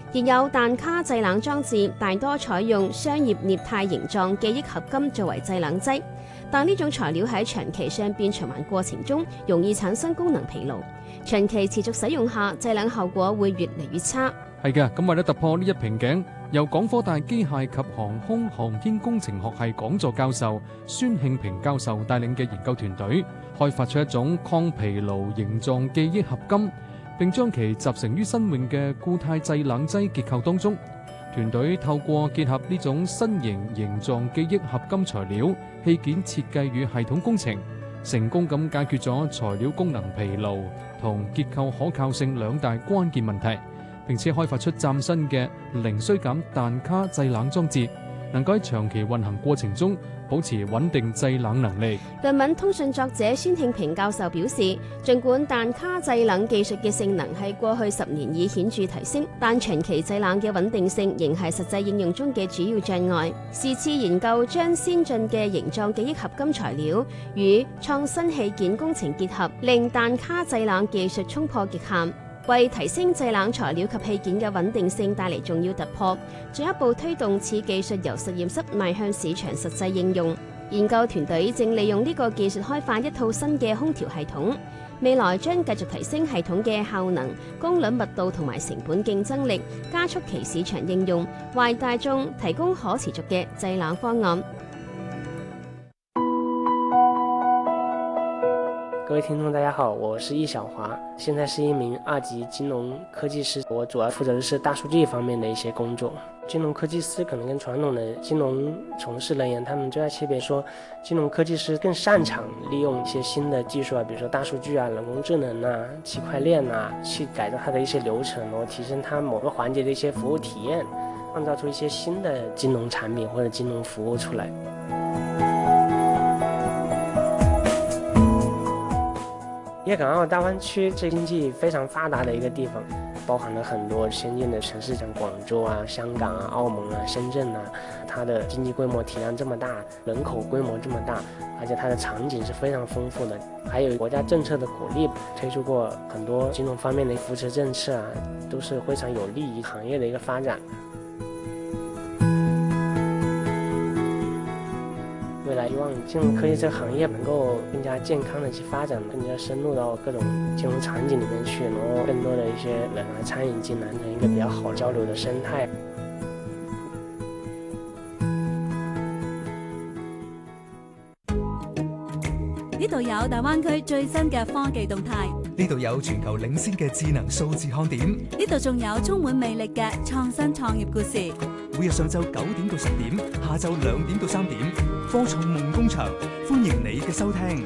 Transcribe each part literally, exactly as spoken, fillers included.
現有蛋卡製冷裝置大多採用商業鎳鈦形狀記憶合金作為製冷劑，但呢種材料喺長期相變循環過程中容易產生功能疲勞，長期持續使用下製冷效果會越嚟越差。 係嘅，咁為咗突破呢一瓶頸，由港科大機械及航空航天工程學系講座教授孫慶平教授帶領嘅研究團隊，開發出一種抗疲勞形狀記憶合金，並將其集成於新穎嘅固態製冷劑結構當中。團隊透過結合呢種新型形狀記憶合金材料、器件設計與系統工程，成功咁解決咗材料功能疲勞同結構可靠性兩大關鍵問題。並且開發出嶄新嘅零衰減蛋卡製冷裝置，能夠喺長期運行過程中保持穩定製冷能力。 論文通訊作者孫慶平教授表示，儘管蛋卡製冷技術嘅性能喺過去十年已顯著提升，但長期製冷嘅穩定性仍係實際應用中嘅主要障礙。是次研究將先進嘅形狀記憶合金材料與創新器件工程結合，令蛋卡製冷技術衝破極限，為提升製冷材料及器件嘅穩定性帶嚟重要突破，進一步推動此技術由實驗室邁向市場實際應用。研究團隊正利用呢個技術開發一套新嘅空調系統，未來將繼續提升系統嘅效能、功率密度同埋成本競爭力，加速其市場應用，為大眾提供可持續嘅製冷方案。 各位聽眾大家好，我是易小華，現在是一名二級金融科技師，我主要負責的是大數據方面的一些工作。金融科技師可能跟傳統的金融從事人員，他們最大區別說，金融科技師更擅長利用一些新的技術啊，比如說大數據啊、人工智能啊、區塊鏈啊，去改造它的一些流程，然後提升它某個環節的一些服務體驗，創造出一些新的金融產品或者金融服務出來。粵港澳大灣區是經濟非常發達的一個地方，包含了很多先進的城市，像廣州啊、香港啊、澳門啊、深圳啊，它的經濟規模體量這麼大，人口規模這麼大，而且它的場景是非常豐富的，還有國家政策的鼓勵，推出過很多金融方面的扶持政策啊，都是非常有利於行業的一個發展。未來希望金融科技這個行業能夠更加健康的去發展，更加深入到各種金融場景裏面去，然後更多的一些人來參與進來，成一個比較好交流的生態。 呢度有大灣區最新嘅科技動態， 呢度有全球領先嘅智能數字看點， 呢度仲有充滿魅力嘅創新創業故事。 每日上晝九點到十點，下晝兩點到三點，科創夢工場，歡迎你嘅收聽。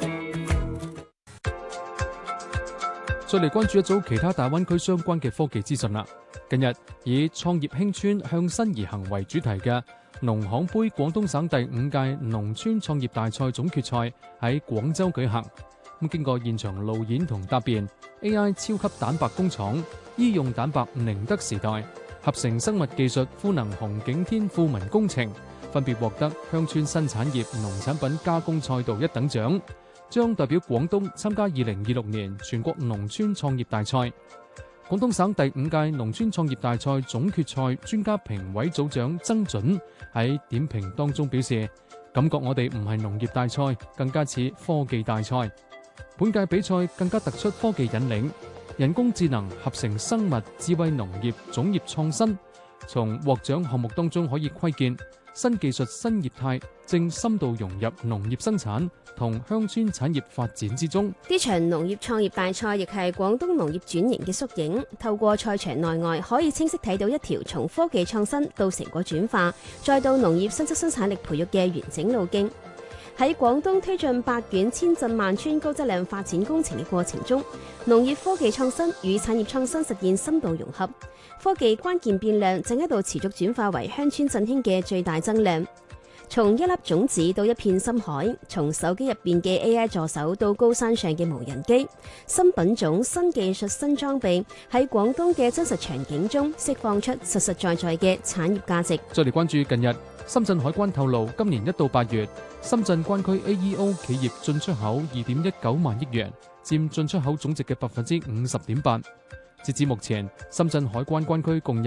再嚟關注一組其他大灣區相關嘅科技資訊啦。近日以創業興村向新而行為主題嘅農行杯廣東省第五屆農村創業大賽總決賽喺廣州舉行。咁經過現場路演同答辯 ，A I 超級蛋白工廠、醫用蛋白寧德時代、合成生物技術賦能紅景天富民工程分別獲得鄉村新產業農產品加工賽道一等獎，將代表廣東參加二零二六年全國農村創業大賽。廣東省第五屆農村創業大賽總決賽專家評委組長曾準喺點評當中表示，感覺我哋唔係農業大賽，更加似科技大賽。本屆比賽更加突出科技引領，人工智能、合成生物、智慧農業、種業創新，從獲獎項目當中可以窺見新技術、新業態正深度融入農業生產同鄉村產業發展之中。 呢場農業創業大賽亦係廣東農業轉型嘅縮影，透過賽場內外可以清晰睇到一條從科技創新到成果轉化，再到農業新質生產力培育嘅完整路徑。喺廣東推進百縣千鎮萬村高質量發展工程嘅過程中，農業科技創新與產業創新實現深度融合，科技關鍵變量正喺度持續轉化為鄉村振興嘅最大增量。從一粒種子到一片深海，從手機入邊嘅 A I 助手到高山上嘅無人機，新品種、新技術、新裝備喺廣東嘅真實場景中釋放出實實在在嘅產業價值。 再嚟關注近日，深圳海關透露，今年一到八月，深圳關區 A E O 企業進出口二點一九萬億元，佔進出口總值嘅百分之五十點八。截至目前，深圳海關關區共有